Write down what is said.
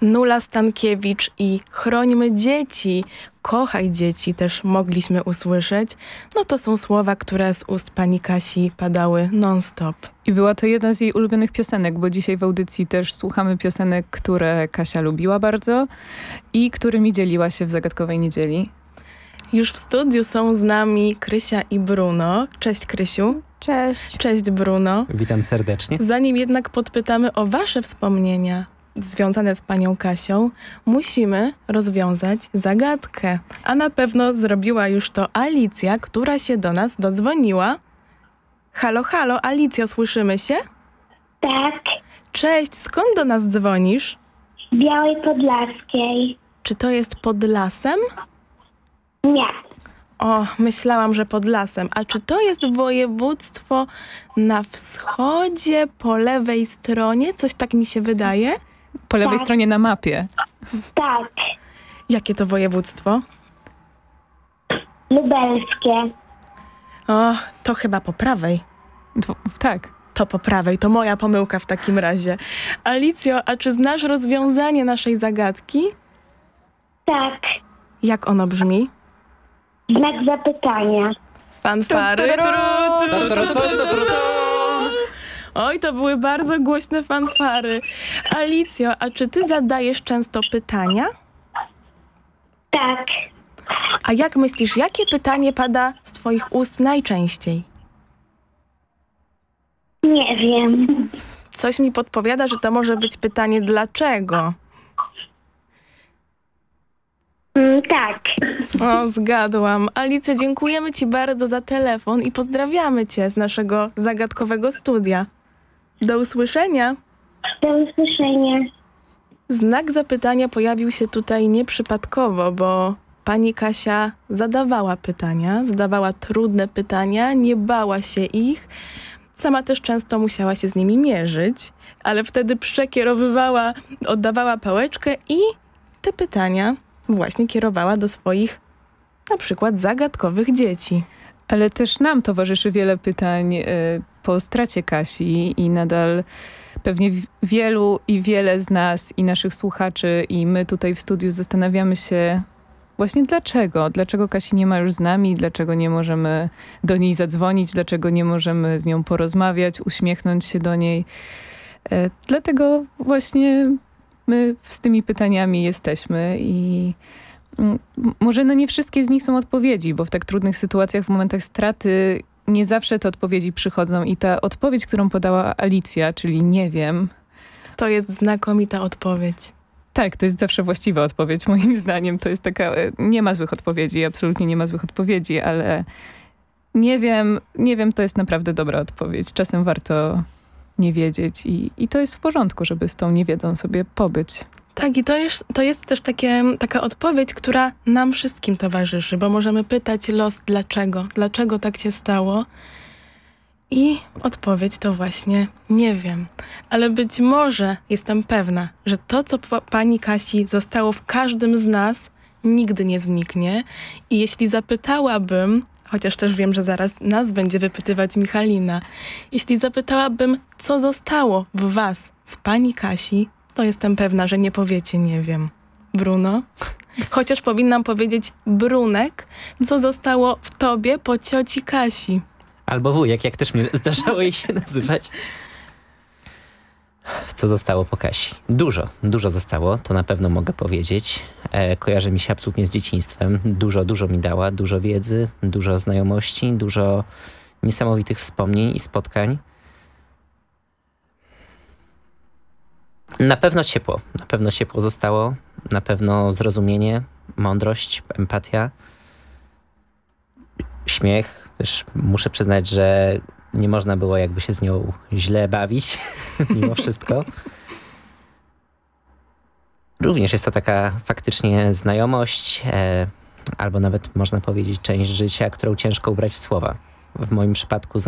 Nula Stankiewicz i Chrońmy dzieci, kochaj dzieci też mogliśmy usłyszeć. No to są słowa, które z ust pani Kasi padały non-stop. I była to jedna z jej ulubionych piosenek, bo dzisiaj w audycji też słuchamy piosenek, które Kasia lubiła bardzo i którymi dzieliła się w Zagadkowej Niedzieli. Już w studiu są z nami Krysia i Bruno. Cześć Krysiu. Cześć. Cześć Bruno. Witam serdecznie. Zanim jednak podpytamy o wasze wspomnienia związane z panią Kasią, musimy rozwiązać zagadkę. A na pewno zrobiła już to Alicja, która się do nas dodzwoniła. Halo, halo, Alicjo, słyszymy się? Tak, Cześć, skąd do nas dzwonisz? z Białej Podlaskiej. Czy to jest pod lasem? Nie, O, myślałam, że pod lasem. A czy to jest województwo na wschodzie, po lewej stronie? Coś tak mi się wydaje. Po lewej Tak. stronie na mapie. tak, Jakie to województwo? lubelskie. O, to chyba po prawej. Tak. To po prawej, to moja pomyłka w takim razie. Alicjo, a czy znasz rozwiązanie naszej zagadki? Tak, Jak ono brzmi? znak zapytania. Fanfary. Oj, to były bardzo głośne fanfary. Alicjo, a czy ty zadajesz często pytania? Tak, A jak myślisz, jakie pytanie pada z twoich ust najczęściej? nie wiem. Coś mi podpowiada, że to może być pytanie dlaczego. Tak, O, zgadłam. Alicjo, dziękujemy ci bardzo za telefon i pozdrawiamy cię z naszego zagadkowego studia. Do usłyszenia. do usłyszenia. Znak zapytania pojawił się tutaj nieprzypadkowo, bo pani Kasia zadawała pytania, zadawała trudne pytania, nie bała się ich. Sama też często musiała się z nimi mierzyć, ale wtedy przekierowywała, oddawała pałeczkę i te pytania właśnie kierowała do swoich na przykład zagadkowych dzieci. Ale też nam towarzyszy wiele pytań po stracie Kasi i nadal pewnie wielu i wiele z nas i naszych słuchaczy i my tutaj w studiu zastanawiamy się właśnie dlaczego. Dlaczego Kasi nie ma już z nami, dlaczego nie możemy do niej zadzwonić, dlaczego nie możemy z nią porozmawiać, uśmiechnąć się do niej. Dlatego właśnie my z tymi pytaniami jesteśmy i może na nie wszystkie z nich są odpowiedzi, bo w tak trudnych sytuacjach, w momentach straty nie zawsze te odpowiedzi przychodzą i ta odpowiedź, którą podała Alicja, czyli nie wiem. To jest znakomita odpowiedź. Tak, to jest zawsze właściwa odpowiedź, moim zdaniem. To jest taka, nie ma złych odpowiedzi, absolutnie nie ma złych odpowiedzi, ale nie wiem, to jest naprawdę dobra odpowiedź. Czasem warto nie wiedzieć i to jest w porządku, żeby z tą niewiedzą sobie pobyć. Tak, i to jest też taka odpowiedź, która nam wszystkim towarzyszy, bo możemy pytać los dlaczego, dlaczego tak się stało. I odpowiedź to właśnie nie wiem. Ale być może jestem pewna, że to, co pani Kasi zostało w każdym z nas, nigdy nie zniknie. I jeśli zapytałabym, chociaż też wiem, że zaraz nas będzie wypytywać Michalina, jeśli zapytałabym, co zostało w was z pani Kasi, to jestem pewna, że nie powiecie nie wiem. Bruno? Chociaż powinnam powiedzieć Brunek, co zostało w tobie po cioci Kasi. Albo wujek, jak też mi zdarzało jej się nazywać. Co zostało po Kasi? Dużo zostało, to na pewno mogę powiedzieć. Kojarzy mi się absolutnie z dzieciństwem. Dużo mi dała, dużo wiedzy, dużo znajomości, dużo niesamowitych wspomnień i spotkań. Na pewno ciepło zostało, na pewno zrozumienie, mądrość, empatia, śmiech. Też muszę przyznać, że nie można było jakby się z nią źle bawić, mimo wszystko. Również jest to taka faktycznie znajomość, albo nawet można powiedzieć część życia, którą ciężko ubrać w słowa. W moim przypadku